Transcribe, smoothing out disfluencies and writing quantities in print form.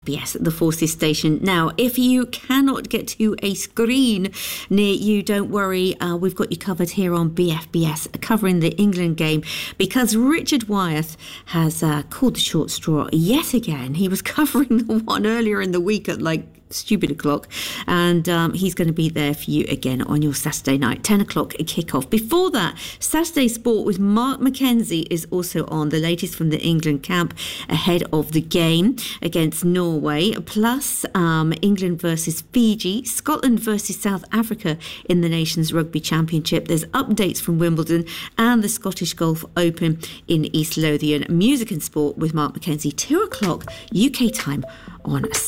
BFBS, the Forces station. Now, if you cannot get to a screen near you, don't worry. We've got you covered here on BFBS, covering the England game, because Richard Wyeth has called the short straw yet again. He was covering the one earlier in the week at stupid o'clock, and he's going to be there for you again on your Saturday night, 10 o'clock kickoff. Before that, Saturday Sport with Mark Mackenzie is also on, the latest from the England camp ahead of the game against Norway, plus England versus Fiji, Scotland versus South Africa in the Nations Rugby Championship. There's updates from Wimbledon and the Scottish Golf Open in East Lothian. Music and Sport with Mark Mackenzie, 2 o'clock UK time on